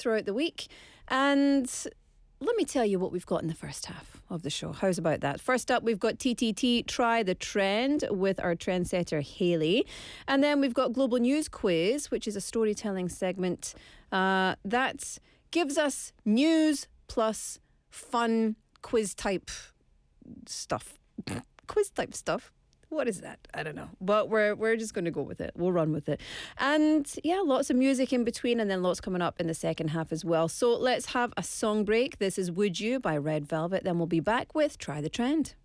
throughout the week. And let me tell you what we've got in the first half of the show. How's about that? First up, we've got TTT Try the Trend with our trendsetter Hayley. And then we've got Global News Quiz, which is a storytelling segment that gives us news plus fun quiz type stuff. Quiz type stuff. What is that? I don't know. But we're just going to go with it. We'll run with it. And yeah, lots of music in between and then lots coming up in the second half as well. So let's have a song break. This is Would You by Red Velvet. Then we'll be back with Try the Trend.